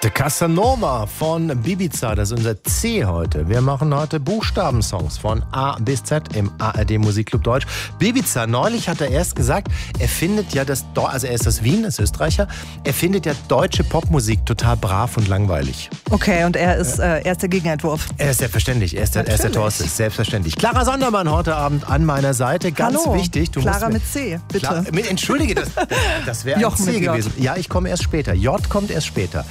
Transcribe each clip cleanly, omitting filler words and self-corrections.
The Casanova von Bibiza, das ist unser C heute. Wir machen heute Buchstabensongs von A bis Z im ARD Musikclub Deutsch. Bibiza, neulich hat er erst gesagt, er findet ja also er ist aus Wien, ist Österreicher, er findet ja deutsche Popmusik total brav und langweilig. Okay, und er ist der Gegenentwurf. Er ist selbstverständlich, er ist der Thorsten, selbstverständlich. Clara Sondermann heute Abend an meiner Seite, ganz Hallo, wichtig. Clara mit C, bitte. Entschuldige, das wäre ein C gewesen. Ja, ich komme erst später. J kommt erst später.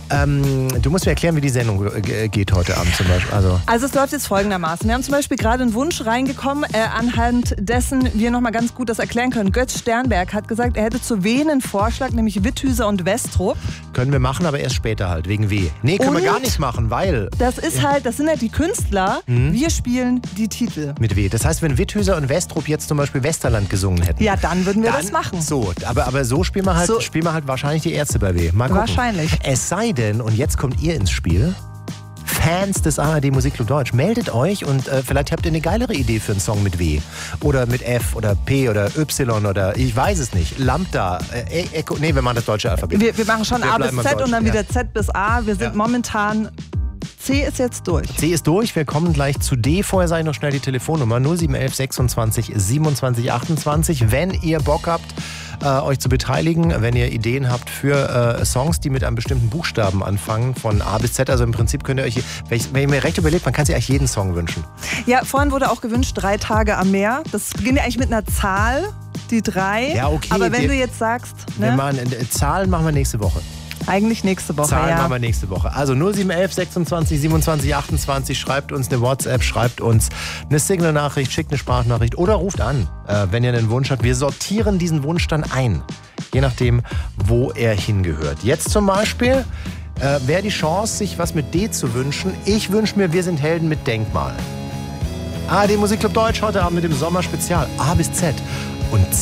Du musst mir erklären, wie die Sendung geht heute Abend zum Beispiel. Also es läuft jetzt folgendermaßen. Wir haben zum Beispiel gerade einen Wunsch reingekommen, anhand dessen wir nochmal ganz gut das erklären können. Götz Sternberg hat gesagt, er hätte zu W einen Vorschlag, nämlich Witthüser und Westrup. Können wir machen, aber erst später halt, wegen W. Nee, können wir gar nicht machen, weil... Das sind halt die Künstler, wir spielen die Titel. Mit W. Das heißt, wenn Witthüser und Westrup jetzt zum Beispiel Westerland gesungen hätten. Ja, dann würden wir das machen. So, aber so spielen wir halt wahrscheinlich die Ärzte bei W. Mal gucken. Wahrscheinlich. Es sei denn, und jetzt kommt ihr ins Spiel, Fans des ARD Musikclub Deutsch, meldet euch und vielleicht habt ihr eine geilere Idee für einen Song mit W. Oder mit F oder P oder Y oder ich weiß es nicht. Lambda, Echo, nee, wir machen das deutsche Alphabet. Wir machen schon A bis Z und dann wieder Z bis A. Wir sind momentan... C ist jetzt durch. C ist durch, wir kommen gleich zu D. Vorher sage ich noch schnell die Telefonnummer 0711 26 27 28. Wenn ihr Bock habt, euch zu beteiligen, wenn ihr Ideen habt für Songs, die mit einem bestimmten Buchstaben anfangen, von A bis Z. Also im Prinzip könnt ihr euch, wenn ihr mir recht überlegt, man kann sich eigentlich jeden Song wünschen. Ja, vorhin wurde auch gewünscht, 3 Tage am Meer. Das beginnt ja eigentlich mit einer Zahl, die 3. Ja, okay. Aber wenn du jetzt sagst... Ne? Zahlen machen wir nächste Woche. Eigentlich nächste Woche, Zahlen machen wir nächste Woche. Also 0711 26 27 28, schreibt uns eine WhatsApp, schreibt uns eine Signal-Nachricht, schickt eine Sprachnachricht oder ruft an, wenn ihr einen Wunsch habt. Wir sortieren diesen Wunsch dann ein, je nachdem, wo er hingehört. Jetzt zum Beispiel wäre die Chance, sich was mit D zu wünschen. Ich wünsche mir, wir sind Helden mit Denkmal. ARD Musikclub Deutsch heute Abend mit dem Sommerspezial A bis Z. Und